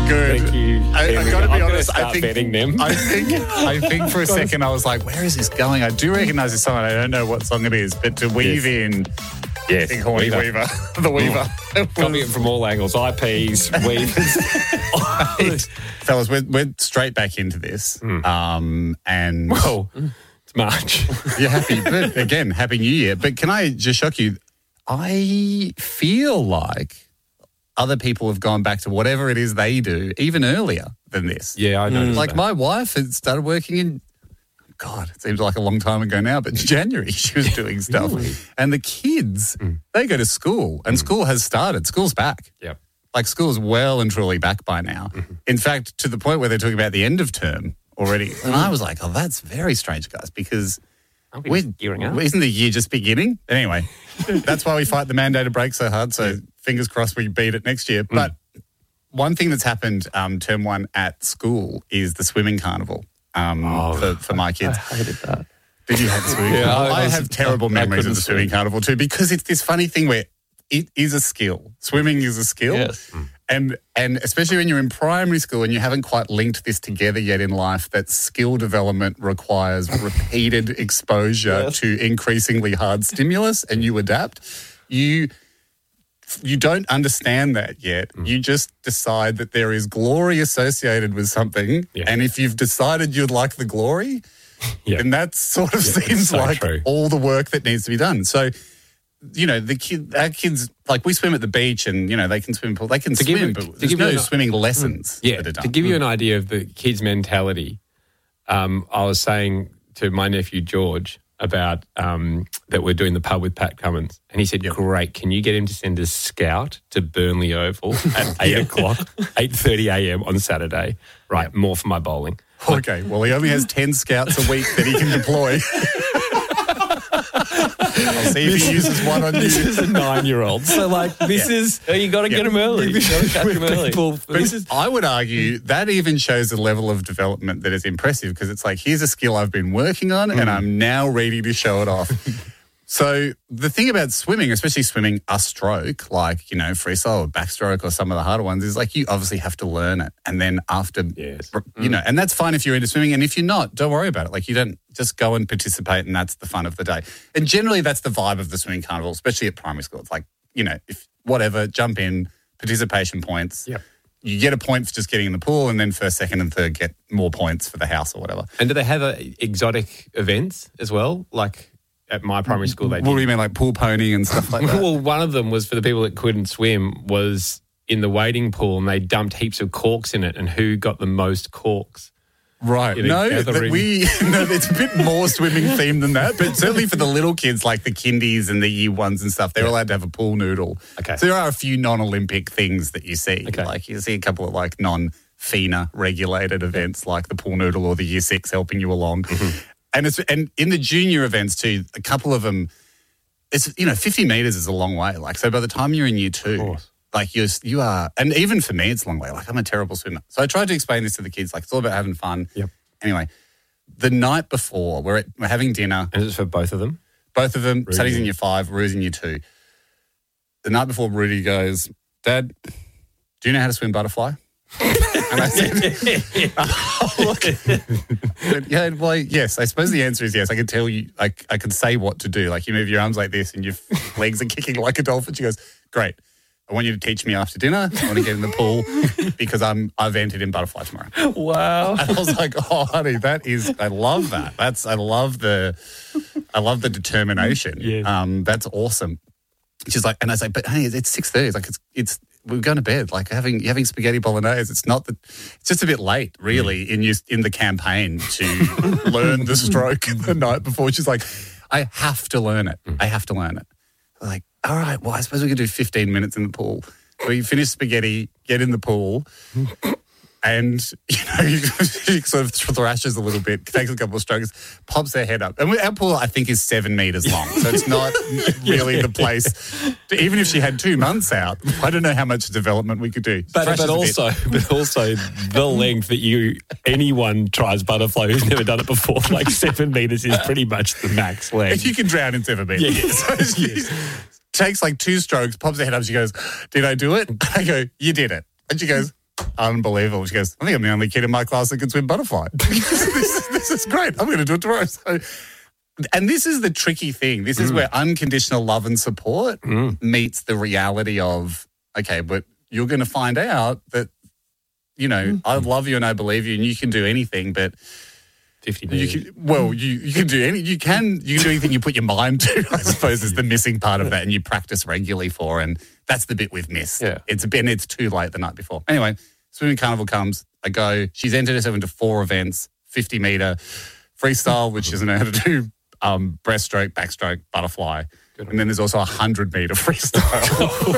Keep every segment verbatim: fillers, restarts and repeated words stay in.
Good. Thank you. I, I got to be I'm honest. Start I think betting them. I think I think for a second I was like, "Where is this going?" I do recognise this song. I don't know what song it is, but to weave Yes. in, Yes, Big Horny Weaver. Weaver, the Weaver. Copy it from all angles. I Ps, weavers. Fellas, we're, we're straight back into this, um, and Well, it's March. you're happy. But again, Happy New Year. But can I just shock you? I feel like other people have gone back to whatever it is they do even earlier than this. Yeah, I know. Like my wife had started working in, God, it seems like a long time ago now, but January she was doing stuff. Really? And the kids, they go to school and school has started. School's back. Yep. Like school's well and truly back by now. In fact, to the point where they're talking about the end of term already. And I was like, oh, that's very strange, guys, because I'll be we're just gearing up. Isn't the year just beginning? Anyway, that's why we fight the mandated break so hard. So fingers crossed we beat it next year. But one thing that's happened um, term one at school is the swimming carnival um, Oh, for, for my kids. I hated that. Did you have the swimming Yeah, carnival? I I, was- have terrible I- I memories of couldn't the swimming swim. carnival too, because it's this funny thing where it is a skill. Swimming is a skill. Yes. And and especially when you're in primary school and you haven't quite linked this together yet in life, that skill development requires repeated exposure Yes. to increasingly hard stimulus, and you adapt. You you don't understand that yet. Mm. You just decide that there is glory associated with something, Yeah. and if you've decided you'd like the glory, Yeah. then that sort of Yeah, seems so like true. all the work that needs to be done. So, you know, the kid, our kids, like we swim at the beach, and you know they can swim. They can To give swim, you- but to there's give you no an- swimming lessons Yeah, that are done. to give you an idea of the kids' mentality, um, I was saying to my nephew George about um, that we're doing the pub with Pat Cummins, and he said, Yep. "Great, can you get him to send a scout to Burnley Oval at eight o'clock, eight thirty a.m. on Saturday? Right, more for my bowling." Okay, well, he only has ten scouts a week that he can deploy. I'll see if he uses one on This you. is a nine-year-old, so like this is oh, you got to Yeah. get him early. You got to catch him early. But This is I would argue that even shows a level of development that is impressive, because it's like, here's a skill I've been working on and I'm now ready to show it off. So the thing about swimming, especially swimming a stroke, like, you know, freestyle or backstroke or some of the harder ones, is like you obviously have to learn it. And then after, Yes. you know, and that's fine if you're into swimming. And if you're not, don't worry about it. Like, you don't just go and participate, and that's the fun of the day. And generally that's the vibe of the swimming carnival, especially at primary school. It's like, you know, if whatever, jump in, participation points. Yep. You get a point for just getting in the pool, and then first, second and third get more points for the house or whatever. And do they have uh, exotic events as well? Like at my primary school, they What did. do you mean, like pool pony and stuff like that? Well, one of them was for the people that couldn't swim, was in the wading pool, and they dumped heaps of corks in it, and who got the most corks? Right. You know, No, gathering. that we no, it's a bit more swimming themed than that. But certainly for the little kids, like the kindies and the year ones and stuff, they're allowed to have a pool noodle. Okay. So there are a few non-Olympic things that you see. Okay. Like you see a couple of like non-FINA regulated events, like the pool noodle or the year six helping you along. Mm-hmm. And it's and in the junior events too, a couple of them, it's, you know, fifty metres is a long way. Like, so by the time you're in year two, course. like you're, you are, and even for me, it's a long way. Like, I'm a terrible swimmer. So I tried to explain this to the kids. Like, it's all about having fun. Yep. Anyway, the night before, we're, at, we're having dinner. And is it for both of them? Both of them, Rudy. Sadie's in year five, Rudy's in year two. The night before, Rudy goes, "Dad, do you know how to swim butterfly?" And I said, oh, look. Yeah, well, yes, I suppose the answer is yes. I can tell you, I, I can say what to do. Like, you move your arms like this and your legs are kicking like a dolphin. She goes, "Great. I want you to teach me after dinner. I want to get in the pool because I'm, I've entered in butterfly tomorrow." Wow. And I was like, "Oh, honey, that is, I love that. That's, I love the, I love the determination. Yes. Um, that's awesome." She's like, and I was like, "But hey, it's six thirty. It's like, it's, it's, we're going to bed. Like having, having spaghetti bolognese. It's not the, it's just a bit late, really, in you, in the campaign to learn the stroke the night before." She's like, "I have to learn it. I have to learn it." I'm like, all right, well, I suppose we could do fifteen minutes in the pool. So you finish spaghetti, get in the pool, and, you know, she sort of thrashes a little bit, takes a couple of strokes, pops her head up. And our pool, I think, is seven metres long. So it's not really the place. To, even if she had two months out, I don't know how much development we could do. But, Thrashes but a bit. also, but also the length that you anyone tries butterfly who's never done it before, like seven meters is pretty much the max length. And you can drown in seven metres. Yeah. So she takes like two strokes, pops her head up. She goes, "Did I do it?" I go, "You did it." And she goes, unbelievable. She goes, I think I'm the only kid in my class that can swim butterfly. this, is, this is great. I'm going to do it tomorrow. So, and this is the tricky thing. This is mm. where unconditional love and support mm. meets the reality of, okay, but you're going to find out that, you know, mm. I love you and I believe you and you can do anything, but fifty you can, well, you, you can do any, you can, you can do anything you put your mind to, I suppose, is the missing part of that, and you practice regularly for, and that's the bit we've missed. Yeah. It's been, it's too late the night before. Anyway, swimming carnival comes, I go, she's entered herself into four events, fifty metre freestyle, which doesn't know how to do um, breaststroke, backstroke, butterfly. Good. And then there's also a one hundred metre freestyle.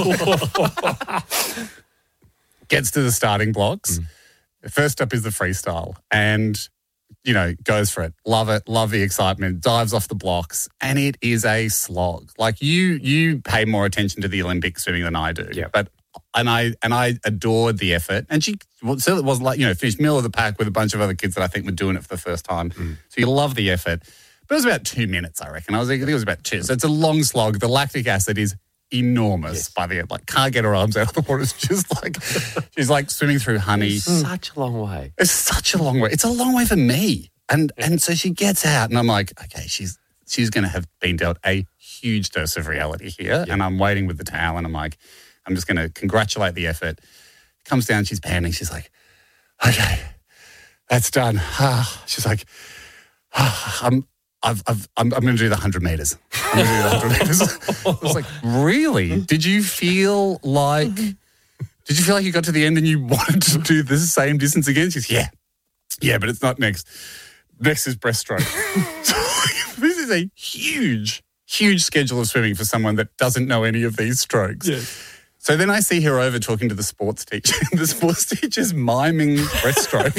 Gets to the starting blocks. Mm. First up is the freestyle, and you know, goes for it. Love it. Love the excitement. Dives off the blocks. And it is a slog. Like you you pay more attention to the Olympic swimming than I do. Yeah. But and I and I adored the effort. And she well, so it was like, you know, finished middle of the pack with a bunch of other kids that I think were doing it for the first time. Mm. So you love the effort. But it was about two minutes, I reckon. I was I think it was about two. So it's a long slog. The lactic acid is enormous yes. by the end. Like, can't get her arms out of the water. It's just like, she's like swimming through honey. It's such a long way. It's such a long way. It's a long way for me. And yeah. and so she gets out and I'm like, okay, she's she's going to have been dealt a huge dose of reality here. Yeah. And I'm waiting with the towel and I'm like, I'm just going to congratulate the effort. Comes down, she's panting. She's like, okay, that's done. She's like, I'm, I've, I've, I'm, I'm going to do the one hundred metres. I'm going to do the one hundred metres. I was like, really? Did you feel like, did you feel like you got to the end and you wanted to do the same distance again? She's yeah. Yeah, but it's not next. Next is breaststroke. So this is a huge, huge schedule of swimming for someone that doesn't know any of these strokes. Yes. So then I see her over talking to the sports teacher. The sports teacher's miming breaststroke.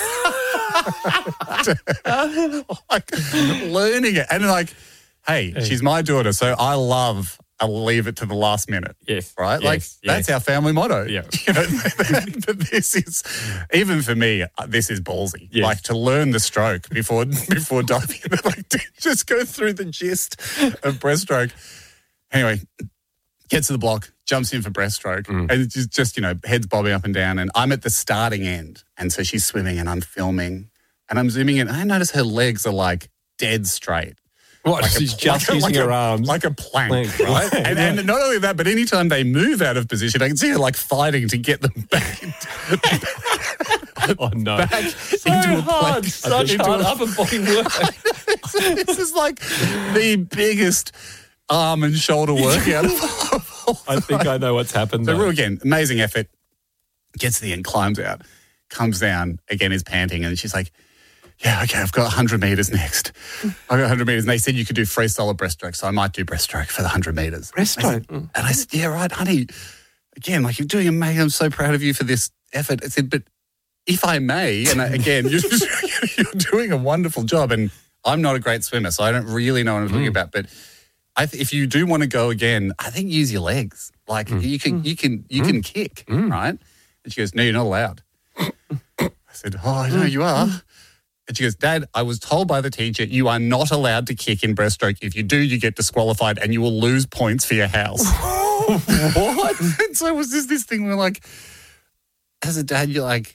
Like, learning it. And like, hey, hey, she's my daughter, so I love, I'll leave it to the last minute. Yes. Right? Yes, like, yes. that's our family motto. Yeah. You know, but this is, even for me, this is ballsy. Yes. Like, to learn the stroke before before diving in, like, to just go through the gist of breaststroke. Anyway, gets to the block, jumps in for breaststroke, mm. and it's just, just, you know, heads bobbing up and down. And I'm at the starting end. And so she's swimming and I'm filming and I'm zooming in. I notice her legs are like dead straight. What? Like She's a, just like using a, her arms. Like a plank, plank. right? and, yeah. and not only that, but anytime they move out of position, I can see her like fighting to get them back into, oh, no. back so into a hard, plank. such into hard a, upper body work. This is like the biggest arm and shoulder workout of all I think I know what's happened. So, though. again, amazing effort. Gets to the end, climbs out, comes down, again is panting, and she's like, yeah, okay, I've got one hundred metres next. I've got one hundred metres. And they said you could do freestyle or breaststroke, so I might do breaststroke for the one hundred metres. Breaststroke? And I said, yeah, right, honey. Again, like, you're doing amazing. I'm so proud of you for this effort. I said, but if I may, and I, again, you're, you're doing a wonderful job, and I'm not a great swimmer, so I don't really know what I'm talking mm. about, but I th- if you do want to go again, I think use your legs. Like, mm. you can you can, you mm. can kick, mm. right? And she goes, no, you're not allowed. I said, oh, I know you are. And she goes, Dad, I was told by the teacher you are not allowed to kick in breaststroke. If you do, you get disqualified and you will lose points for your house. What? And so it was just this thing where, like, as a dad, you're like,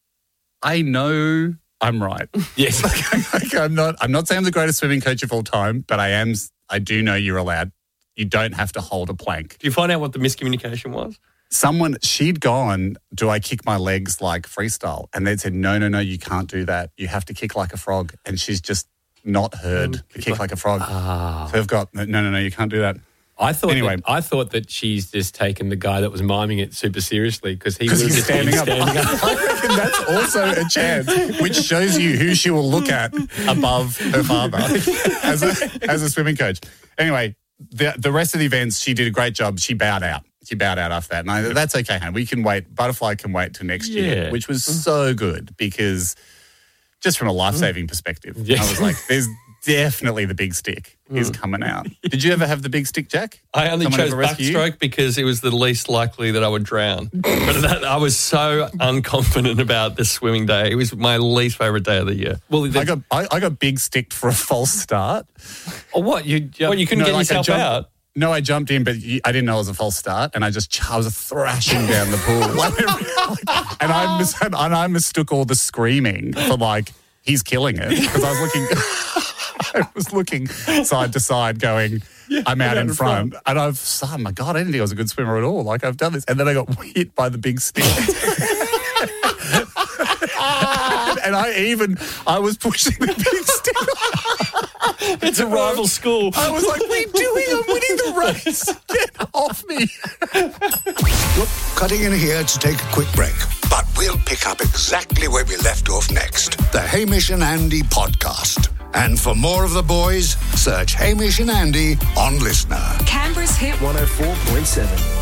I know I'm right. Yes. like, like, I'm not. I'm not saying I'm the greatest swimming coach of all time, but I am. I do know you're allowed. You don't have to hold a plank. Did you find out what the miscommunication was? Someone, she'd gone, do I kick my legs like freestyle? And they'd said, no, no, no, you can't do that. You have to kick like a frog. And she's just not heard mm, the kick like, like a frog. Ah. So they've got, no, no, no, you can't do that. I thought anyway, that, I thought that she's just taken the guy that was miming it super seriously because he was he's just standing up. standing up. I reckon that's also a chance, which shows you who she will look at above her father as a, as a swimming coach. Anyway, the the rest of the events, she did a great job. She bowed out. She bowed out after that. And I, that's okay, hon. We can wait. Butterfly can wait till next yeah. year, which was so good because just from a life-saving perspective, yes. I was like, there's definitely the big stick is coming out. Did you ever have the big stick, Jack? I only Someone chose backstroke because it was the least likely that I would drown. But that, I was so unconfident about this swimming day. It was my least favourite day of the year. Well, I got I, I got big sticked for a false start. Oh, what? You, what, you couldn't no, get like yourself jump, out? No, I jumped in, but I didn't know it was a false start, and I just I was thrashing down the pool, and I mis- and I mistook all the screaming for like he's killing it because I was looking, I was looking side to side, going, yeah, I'm out in front, front, and I've oh my god, I didn't think I was a good swimmer at all. Like I've done this, and then I got hit by the big stick. And I even, I was pushing the big stick. It's a rival school. I was like, what are you doing? I'm winning the race. Get off me. Look, cutting in here to take a quick break. But we'll pick up exactly where we left off next. The Hamish and Andy podcast. And for more of the boys, search Hamish and Andy on Listener. Canberra's Hit one oh four point seven.